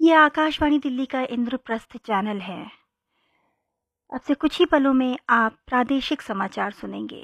ये आकाशवाणी दिल्ली का इंद्रप्रस्थ चैनल है। अब से कुछ ही पलों में आप प्रादेशिक समाचार सुनेंगे।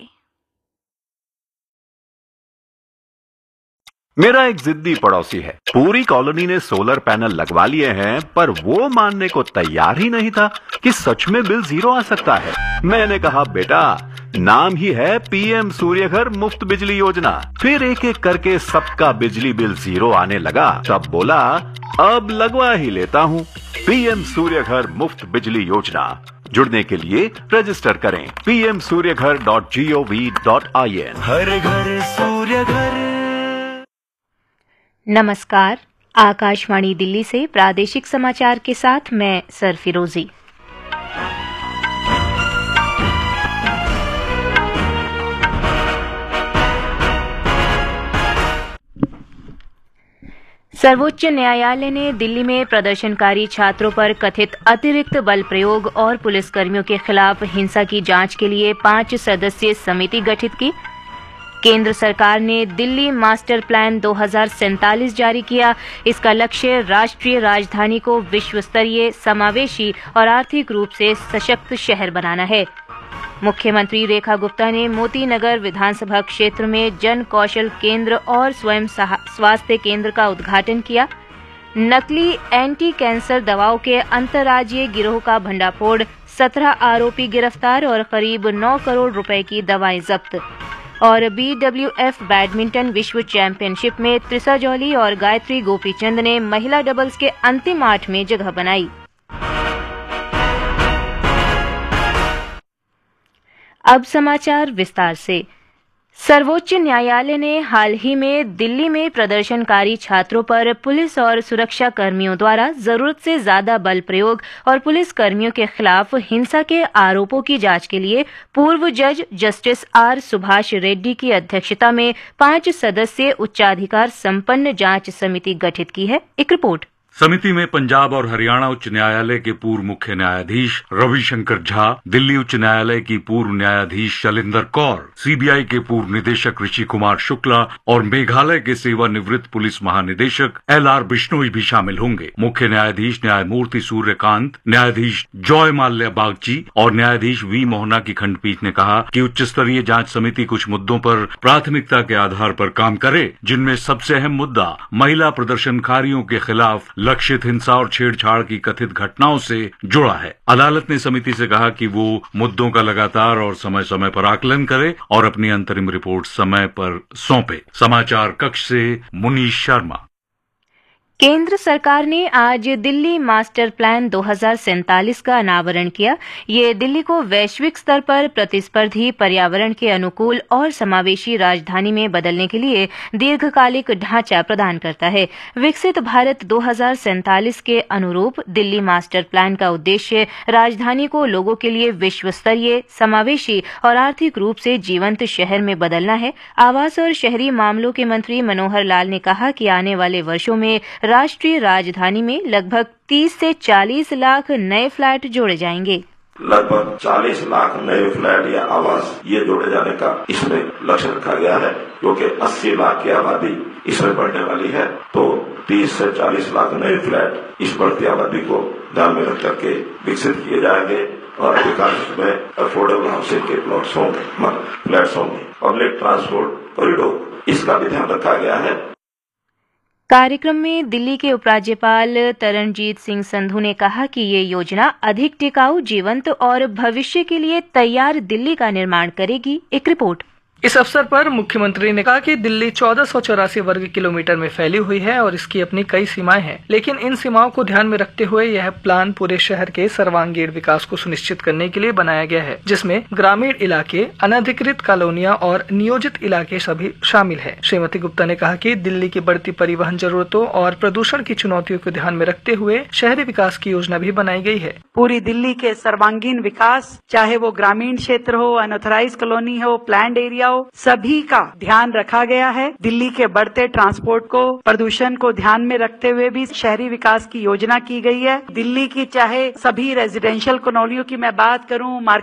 मेरा एक जिद्दी पड़ोसी है। पूरी कॉलोनी ने सोलर पैनल लगवा लिए हैं, पर वो मानने को तैयार ही नहीं था कि सच में बिल जीरो आ सकता है। मैंने कहा, बेटा, नाम ही है पीएम सूर्यघर मुफ्त बिजली योजना। फिर एक एक करके सबका बिजली बिल जीरो आने लगा। तब बोला, अब लगवा ही लेता हूँ। पीएम सूर्यघर मुफ्त बिजली योजना। जुड़ने के लिए रजिस्टर करें pmsuryaghar.gov.in। हर घर सूर्य घर। नमस्कार, आकाशवाणी दिल्ली से प्रादेशिक समाचार के साथ मैं सरफिरोजी। सर्वोच्च न्यायालय ने दिल्ली में प्रदर्शनकारी छात्रों पर कथित अतिरिक्त बल प्रयोग और पुलिसकर्मियों के खिलाफ हिंसा की जांच के लिए 5 सदस्यीय समिति गठित की। केंद्र सरकार ने दिल्ली मास्टर प्लान 2047 जारी किया। इसका लक्ष्य राष्ट्रीय राजधानी को विश्व स्तरीय, समावेशी और आर्थिक रूप से सशक्त शहर बनाना है। मुख्यमंत्री रेखा गुप्ता ने मोती नगर विधानसभा क्षेत्र में जन कौशल केंद्र और स्वयं स्वास्थ्य केंद्र का उद्घाटन किया। नकली एंटी कैंसर दवाओं के अंतर्राज्यीय गिरोह का भंडाफोड़, 17 आरोपी गिरफ्तार और करीब 9 करोड़ रुपए की दवाएं जब्त। और BWF बैडमिंटन विश्व चैंपियनशिप में त्रिसा जौली और गायत्री गोपीचंद ने महिला डबल्स के अंतिम 8 में जगह बनाई। अब समाचार विस्तार से। सर्वोच्च न्यायालय ने हाल ही में दिल्ली में प्रदर्शनकारी छात्रों पर पुलिस और सुरक्षा कर्मियों द्वारा जरूरत से ज्यादा बल प्रयोग और पुलिस कर्मियों के खिलाफ हिंसा के आरोपों की जांच के लिए पूर्व जज जस्टिस आर सुभाष रेड्डी की अध्यक्षता में 5 सदस्यीय उच्चाधिकार संपन्न जांच समिति गठित की है। एक रिपोर्ट। समिति में पंजाब और हरियाणा उच्च न्यायालय के पूर्व मुख्य न्यायाधीश रविशंकर झा, दिल्ली उच्च न्यायालय की पूर्व न्यायाधीश शैलेंद्र कौर, सीबीआई के पूर्व निदेशक ऋषि कुमार शुक्ला और मेघालय के सेवानिवृत्त पुलिस महानिदेशक LR बिश्नोई भी शामिल होंगे। मुख्य न्यायाधीश न्यायमूर्ति सूर्यकांत, न्यायाधीश जॉय माल्या बागची और न्यायाधीश V मोहना की खंडपीठ ने कहा कि उच्च स्तरीय जांच समिति कुछ मुद्दों पर प्राथमिकता के आधार पर काम करे, जिनमें सबसे अहम मुद्दा महिला प्रदर्शनकारियों के खिलाफ लक्षित हिंसा और छेड़छाड़ की कथित घटनाओं से जुड़ा है। अदालत ने समिति से कहा कि वो मुद्दों का लगातार और समय समय पर आकलन करे और अपनी अंतरिम रिपोर्ट समय पर सौंपे। समाचार कक्ष से मुनीश शर्मा। केंद्र सरकार ने आज दिल्ली मास्टर प्लान 2047 का अनावरण किया। ये दिल्ली को वैश्विक स्तर पर प्रतिस्पर्धी, पर्यावरण के अनुकूल और समावेशी राजधानी में बदलने के लिए दीर्घकालिक ढांचा प्रदान करता है। विकसित भारत 2047 के अनुरूप दिल्ली मास्टर प्लान का उद्देश्य राजधानी को लोगों के लिए विश्व स्तरीय, समावेशी और आर्थिक रूप से जीवंत शहर में बदलना है। आवास और शहरी मामलों के मंत्री मनोहर लाल ने कहा कि आने वाले वर्षों में राष्ट्रीय राजधानी में लगभग 30 से 40 लाख नए फ्लैट जोड़े जाएंगे। लगभग 40 लाख नए फ्लैट या आवास ये जोड़े जाने का इसमें लक्ष्य रखा गया है, क्योंकि 80 लाख की आबादी इसमें बढ़ने वाली है। तो 30 से 40 लाख नए फ्लैट इस बढ़ती आबादी को ध्यान में रख करके विकसित किए जाएंगे और अधिकांश में अफोर्डेबल हाउसिंग के प्लॉट्स होंगे, फ्लैट्स होंगे। पब्लिक ट्रांसपोर्ट कॉरिडोर, इसका भी ध्यान रखा गया है। कार्यक्रम में दिल्ली के उपराज्यपाल तरणजीत सिंह संधू ने कहा कि ये योजना अधिक टिकाऊ, जीवंत और भविष्य के लिए तैयार दिल्ली का निर्माण करेगी। एक रिपोर्ट। इस अवसर पर मुख्यमंत्री ने कहा कि दिल्ली 1484 वर्ग किलोमीटर में फैली हुई है और इसकी अपनी कई सीमाएं हैं, लेकिन इन सीमाओं को ध्यान में रखते हुए यह प्लान पूरे शहर के सर्वांगीण विकास को सुनिश्चित करने के लिए बनाया गया है, जिसमें ग्रामीण इलाके, अनधिकृत कॉलोनियां और नियोजित इलाके सभी शामिल है। श्रीमती गुप्ता ने कहा कि दिल्ली की बढ़ती परिवहन जरूरतों और प्रदूषण की चुनौतियों को ध्यान में रखते हुए शहरी विकास की योजना भी बनाई गई है। पूरी दिल्ली के सर्वांगीण विकास, चाहे वो ग्रामीण क्षेत्र हो, अनऑथराइज्ड कॉलोनी हो, प्लान्ड एरिया हो, सभी का ध्यान रखा गया है। दिल्ली के बढ़ते ट्रांसपोर्ट को, प्रदूषण को ध्यान में रखते हुए भी शहरी विकास की योजना की गई है। दिल्ली की चाहे सभी रेजिडेंशियल कॉलोनियों की मैं बात करूं,